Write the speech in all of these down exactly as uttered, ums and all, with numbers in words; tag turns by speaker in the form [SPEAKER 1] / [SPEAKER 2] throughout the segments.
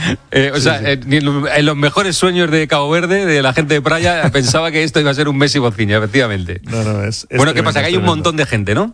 [SPEAKER 1] Eh, o sí, sea, sí. En, en los mejores sueños de Cabo Verde, de la gente de Praia, pensaba que esto iba a ser un Messi Bociña, efectivamente.
[SPEAKER 2] No, no, es, es
[SPEAKER 1] bueno,
[SPEAKER 2] tremendo,
[SPEAKER 1] ¿qué pasa? Que hay un montón de gente, ¿no?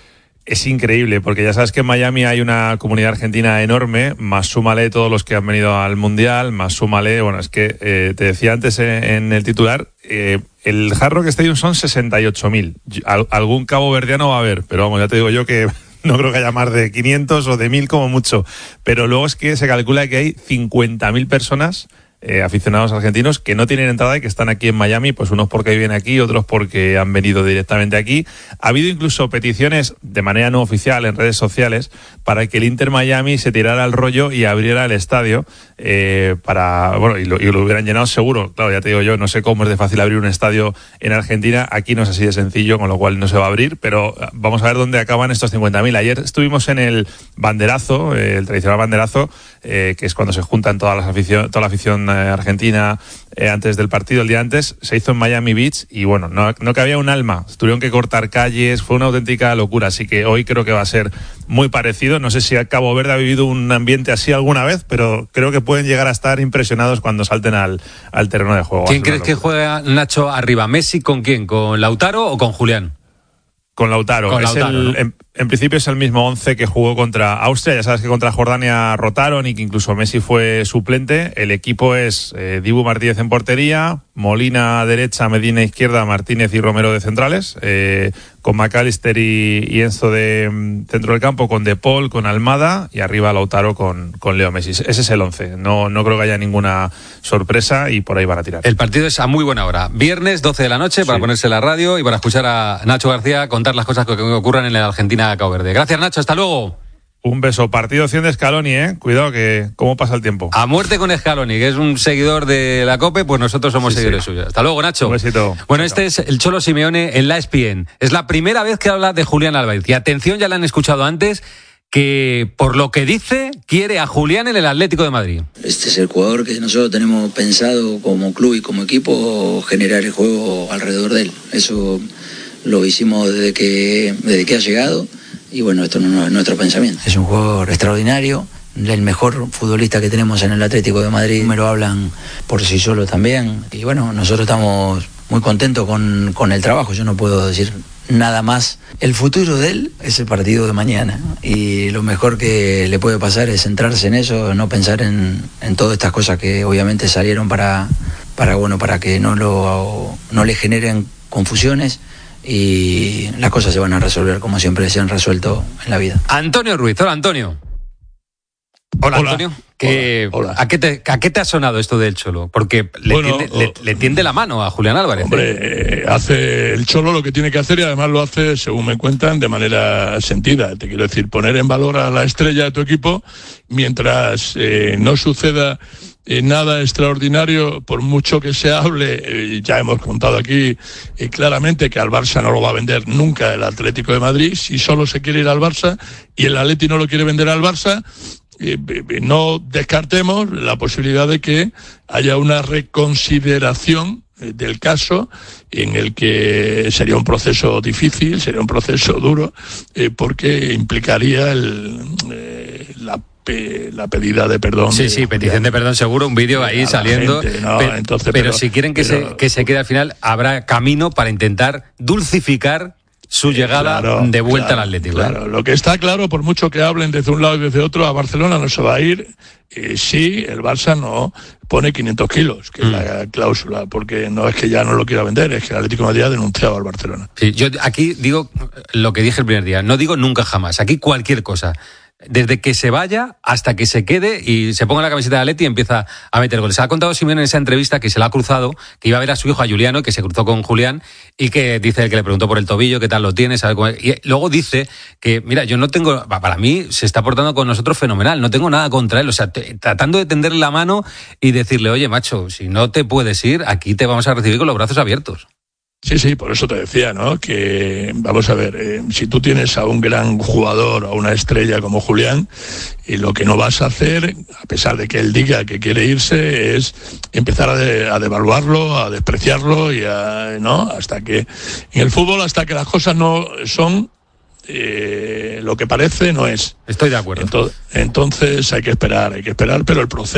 [SPEAKER 2] Es increíble, porque ya sabes que en Miami hay una comunidad argentina enorme, más súmale todos los que han venido al Mundial, más súmale, bueno, es que eh, te decía antes en, en el titular, eh, el Hard Rock Stadium son sesenta y ocho mil. Al, algún caboverdiano va a haber, pero vamos, ya te digo yo que no creo que haya más de quinientos o de mil como mucho. Pero luego es que se calcula que hay cincuenta mil personas Eh, aficionados argentinos que no tienen entrada y que están aquí en Miami, pues unos porque viven aquí, otros porque han venido directamente aquí. Ha habido incluso peticiones de manera no oficial en redes sociales para que el Inter Miami se tirara al rollo y abriera el estadio eh, para, bueno, y lo, y lo hubieran llenado seguro. Claro, ya te digo yo, no sé cómo es de fácil abrir un estadio en Argentina, aquí no es así de sencillo, con lo cual no se va a abrir, pero vamos a ver dónde acaban estos cincuenta mil. Ayer estuvimos en el banderazo, eh, el tradicional banderazo, eh, que es cuando se juntan todas las afición, toda la afición Argentina eh, antes del partido, el día antes, se hizo en Miami Beach y bueno, no, no cabía un alma, tuvieron que cortar calles, fue una auténtica locura, así que hoy creo que va a ser muy parecido. No sé si Cabo Verde ha vivido un ambiente así alguna vez, pero creo que pueden llegar a estar impresionados cuando salten al, al terreno de juego.
[SPEAKER 1] ¿Quién crees que juega, Nacho, arriba? ¿Messi con quién? ¿Con Lautaro o con Julián?
[SPEAKER 2] Con Lautaro.
[SPEAKER 1] Con
[SPEAKER 2] es
[SPEAKER 1] Lautaro,
[SPEAKER 2] el,
[SPEAKER 1] ¿no?
[SPEAKER 2] en, en principio es el mismo once que jugó contra Austria. Ya sabes que contra Jordania rotaron y que incluso Messi fue suplente. El equipo es eh, Dibu Martínez en portería, Molina derecha, Medina izquierda, Martínez y Romero de centrales, eh, con McAllister y, y Enzo de um, centro del campo, con De Paul, con Almada y arriba Lautaro con, con Leo Messi. Ese es el once. No, no creo que haya ninguna sorpresa y por ahí van a tirar.
[SPEAKER 1] El partido es a muy buena hora. Viernes, doce de la noche, para sí. ponerse la radio y para escuchar a Nacho García contar las cosas que, que ocurran en la Argentina-Cabo Verde. Gracias, Nacho. Hasta luego.
[SPEAKER 2] Un beso. Partido cien de Scaloni, ¿eh? Cuidado que cómo pasa el tiempo.
[SPEAKER 1] A muerte con Scaloni, que es un seguidor de la COPE, pues nosotros somos sí, seguidores sí. suyos. Hasta luego, Nacho.
[SPEAKER 2] Un besito.
[SPEAKER 1] Bueno, este es el Cholo Simeone en la E S P N. Es la primera vez que habla de Julián Álvarez. Y atención, ya la han escuchado antes, que por lo que dice, quiere a Julián en el Atlético de Madrid.
[SPEAKER 3] Este es el jugador que nosotros tenemos pensado como club y como equipo generar el juego alrededor de él. Eso lo hicimos desde que, desde que ha llegado. Y bueno, esto no es nuestro pensamiento. Es un jugador extraordinario, el mejor futbolista que tenemos en el Atlético de Madrid. Me lo hablan por sí solo también. Y bueno, nosotros estamos muy contentos con, con el trabajo. Yo no puedo decir nada más. El futuro de él es el partido de mañana. Y lo mejor que le puede pasar es centrarse en eso, no pensar en, en todas estas cosas que obviamente salieron para, para, bueno, para que no, lo, no le generen confusiones. Y las cosas se van a resolver como siempre se han resuelto en la vida.
[SPEAKER 1] Antonio Ruiz, hola Antonio. Hola, hola Antonio. ¿Qué, hola, hola. ¿a, qué te, ¿A qué te ha sonado esto del Cholo? Porque le, bueno, tiende, le, le tiende la mano a Julián Álvarez.
[SPEAKER 4] Hombre, ¿eh? hace el Cholo lo que tiene que hacer y además lo hace, según me cuentan, de manera sentida. Te quiero decir, poner en valor a la estrella de tu equipo mientras eh, no suceda Eh, nada extraordinario, por mucho que se hable, eh, ya hemos contado aquí eh, claramente que al Barça no lo va a vender nunca el Atlético de Madrid. Si solo se quiere ir al Barça y el Atleti no lo quiere vender al Barça, eh, eh, no descartemos la posibilidad de que haya una reconsideración eh, del caso, en el que sería un proceso difícil, sería un proceso duro, eh, porque implicaría el, eh, la la pedida de perdón.
[SPEAKER 1] Sí,
[SPEAKER 4] de,
[SPEAKER 1] sí, petición de, de perdón seguro, un vídeo ahí saliendo.
[SPEAKER 4] Gente, ¿no?
[SPEAKER 1] pero,
[SPEAKER 4] Entonces,
[SPEAKER 1] pero
[SPEAKER 4] pero
[SPEAKER 1] si quieren que, pero, se, que se quede al final, habrá camino para intentar dulcificar su llegada claro, de vuelta
[SPEAKER 4] claro,
[SPEAKER 1] al Atlético.
[SPEAKER 4] Claro,
[SPEAKER 1] ¿eh?
[SPEAKER 4] Lo que está claro, por mucho que hablen desde un lado y desde otro, a Barcelona no se va a ir eh, si el Barça no pone quinientos kilos, que mm. es la cláusula, porque no es que ya no lo quiera vender, es que el Atlético de Madrid ha denunciado al Barcelona.
[SPEAKER 1] Sí, yo aquí digo lo que dije el primer día, no digo nunca jamás, aquí cualquier cosa. Desde que se vaya hasta que se quede y se ponga la camiseta de Atleti y empieza a meter goles. Se ha contado Simeone en esa entrevista que se la ha cruzado, que iba a ver a su hijo, a Juliano, que se cruzó con Julián y que dice el que le preguntó por el tobillo, qué tal lo tiene, sabe cómo es. Y luego dice que, mira, yo no tengo, para mí se está portando con nosotros fenomenal, no tengo nada contra él, o sea, te, tratando de tenderle la mano y decirle, oye, macho, si no te puedes ir, aquí te vamos a recibir con los brazos abiertos.
[SPEAKER 4] Sí, sí, por eso te decía, ¿no? Que, vamos a ver, eh, si tú tienes a un gran jugador, a una estrella como Julián, y lo que no vas a hacer, a pesar de que él diga que quiere irse, es empezar a, de, a devaluarlo, a despreciarlo, y a, ¿no? Hasta que, en el fútbol, hasta que las cosas no son eh, lo que parece, no es.
[SPEAKER 1] Estoy de acuerdo.
[SPEAKER 4] Entonces, entonces hay que esperar, hay que esperar, pero el proceso